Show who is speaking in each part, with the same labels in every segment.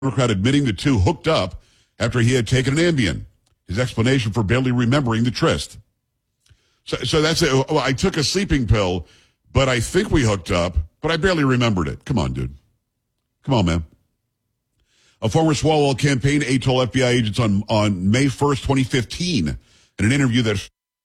Speaker 1: Democrat admitting the two hooked up after he had taken an Ambien. His explanation for barely remembering the tryst. So that's it. Well, I took a sleeping pill, but I think we hooked up, but I barely remembered it. Come on, dude. Come on, man. A former Swalwell campaign aide told FBI agents on May 1st, 2015, in an interview that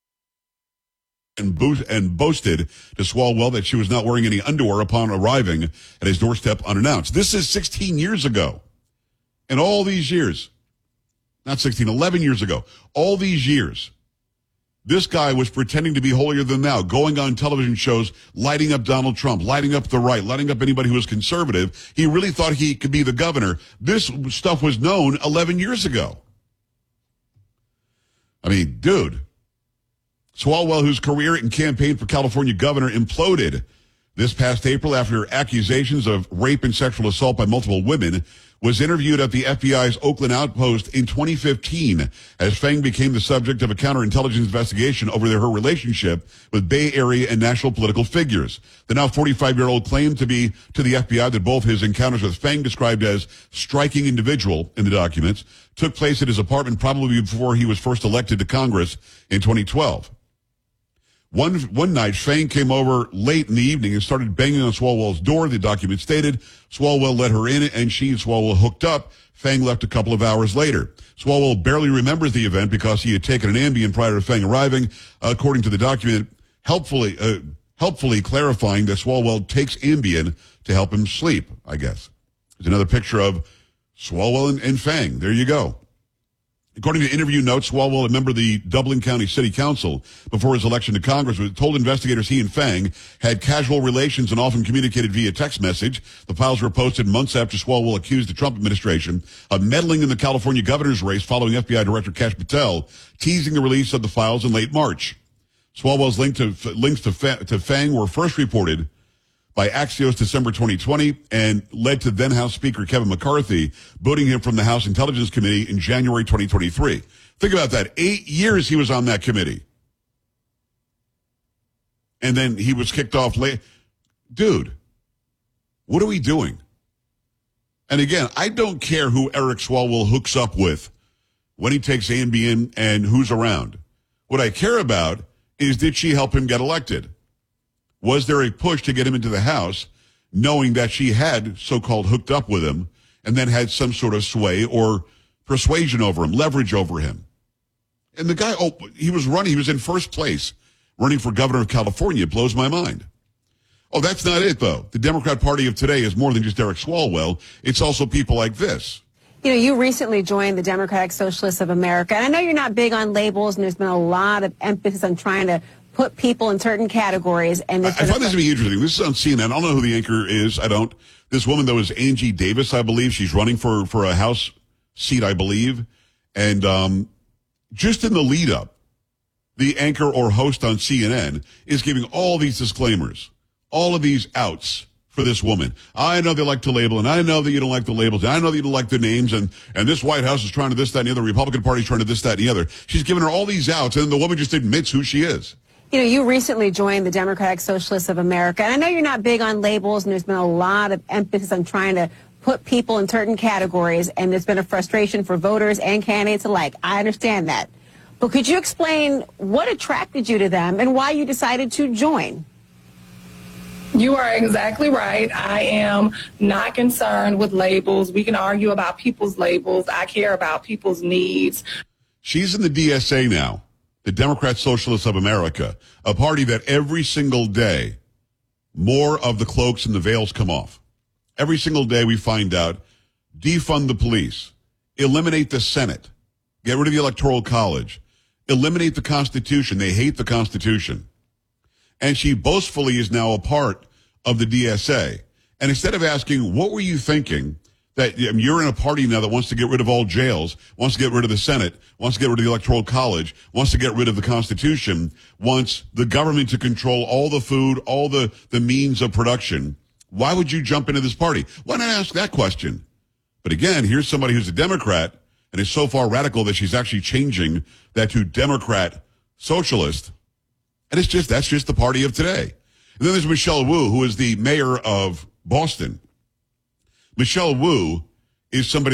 Speaker 1: and boasted to Swalwell that she was not wearing any underwear upon arriving at his doorstep unannounced. This is 16 years ago. And all these years, not 16, 11 years ago, all these years, this guy was pretending to be holier than thou, going on television shows, lighting up Donald Trump, lighting up the right, lighting up anybody who was conservative. He really thought he could be the governor. This stuff was known 11 years ago. I mean, dude. Swalwell, whose career and campaign for California governor imploded this past April after accusations of rape and sexual assault by multiple women, was interviewed at the FBI's Oakland outpost in 2015 as Fang became the subject of a counterintelligence investigation over her relationship with Bay Area and national political figures. The now 45-year-old claimed to the FBI that both his encounters with Fang, described as striking individual in the documents, took place at his apartment probably before he was first elected to Congress in 2012. One night, Fang came over late in the evening and started banging on Swalwell's door. The document stated Swalwell let her in, and she and Swalwell hooked up. Fang left a couple of hours later. Swalwell barely remembers the event because he had taken an Ambien prior to Fang arriving, according to the document, helpfully clarifying that Swalwell takes Ambien to help him sleep, I guess. There's another picture of Swalwell and Fang. There you go. According to interview notes, Swalwell, a member of the Dublin County City Council before his election to Congress, told investigators he and Fang had casual relations and often communicated via text message. The files were posted months after Swalwell accused the Trump administration of meddling in the California governor's race following FBI Director Kash Patel teasing the release of the files in late March. Swalwell's links to Fang were first reported by Axios December 2020 and led to then House Speaker Kevin McCarthy booting him from the House Intelligence Committee in January 2023. Think about that. 8 years he was on that committee. And then he was kicked off late. Dude, what are we doing? And again, I don't care who Eric Swalwell hooks up with when he takes Ambien and who's around. What I care about is, did she help him get elected? Was there a push to get him into the House, knowing that she had so-called hooked up with him and then had some sort of sway or persuasion over him, leverage over him? And the guy, he was in first place, running for governor of California. It blows my mind. Oh, that's not it, though. The Democrat Party of today is more than just Eric Swalwell. It's also people like this.
Speaker 2: You know, you recently joined the Democratic Socialists of America. And I know you're not big on labels, and there's been a lot of emphasis on trying to put people in certain categories. And
Speaker 1: I find this to be interesting. This is on CNN. I don't know who the anchor is. I don't. This woman, though, is Angie Davis, I believe. She's running for a House seat, I believe. And just in the lead up, the anchor or host on CNN is giving all these disclaimers, all of these outs for this woman. I know they like to label, and I know that you don't like the labels, and I know that you don't like the names, and this White House is trying to this, that, and the other. The Republican Party is trying to this, that, and the other. She's giving her all these outs, and the woman just admits who she is.
Speaker 2: You know, you recently joined the Democratic Socialists of America. And I know you're not big on labels, and there's been a lot of emphasis on trying to put people in certain categories, and there's been a frustration for voters and candidates alike. I understand that. But could you explain what attracted you to them and why you decided to join?
Speaker 3: You are exactly right. I am not concerned with labels. We can argue about people's labels. I care about people's needs.
Speaker 1: She's in the DSA now. The Democrat Socialists of America, a party that every single day, more of the cloaks and the veils come off. Every single day we find out, defund the police, eliminate the Senate, get rid of the Electoral College, eliminate the Constitution. They hate the Constitution. And she boastfully is now a part of the DSA. And instead of asking, what were you thinking? That you're in a party now that wants to get rid of all jails, wants to get rid of the Senate, wants to get rid of the Electoral College, wants to get rid of the Constitution, wants the government to control all the food, all the means of production. Why would you jump into this party? Why not ask that question? But again, here's somebody who's a Democrat and is so far radical that she's actually changing that to Democrat Socialist. And that's just the party of today. And then there's Michelle Wu, who is the mayor of Boston. Michelle Wu is somebody